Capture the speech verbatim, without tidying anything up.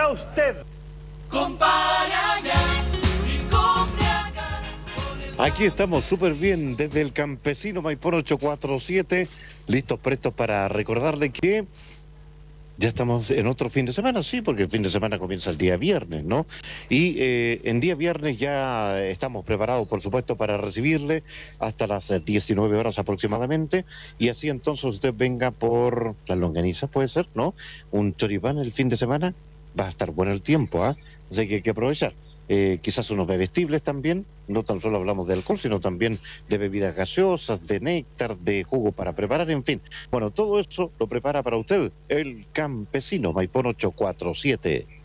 para usted. Compare allá y compre acá. Aquí estamos súper bien desde el Campesino Maipón ocho cuatro siete, listos, prestos para recordarle que ya estamos en otro fin de semana, sí, porque el fin de semana comienza el día viernes, ¿no? Y eh, en día viernes ya estamos preparados, por supuesto, para recibirle hasta las diecinueve horas aproximadamente, y así entonces usted venga por las longanizas, puede ser, ¿no? Un choripán el fin de semana, va a estar bueno el tiempo, ¿ah? Así que hay que aprovechar. Eh, quizás unos bebestibles también, no tan solo hablamos de alcohol, sino también de bebidas gaseosas, de néctar, de jugo para preparar, en fin. Bueno, todo eso lo prepara para usted el Campesino Maipón ocho cuatro siete.